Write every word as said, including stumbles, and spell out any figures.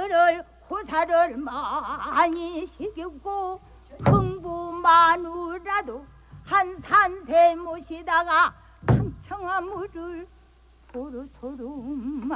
그를 호사를 많이 시켰고 흥부 마누라도 한 산세 모시다가 당청한 물을 도로소름